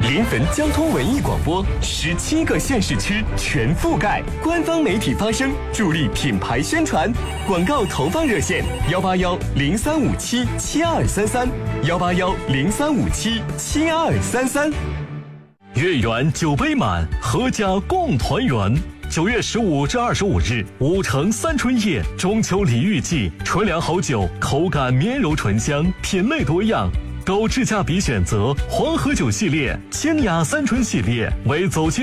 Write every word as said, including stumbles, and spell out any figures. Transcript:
临汾交通文艺广播，十七个县市区全覆盖，官方媒体发声，助力品牌宣传。广告投放热线：幺八幺零三五七七二三三，幺八幺零三五七七二三三。 月圆酒杯满，阖家共团圆。九月十五至二十五日，五城三春夜中秋礼遇季，纯粮好酒，口感绵柔醇香，品类多样。购智驾比选择黄河酒系列、清雅三春系列为走亲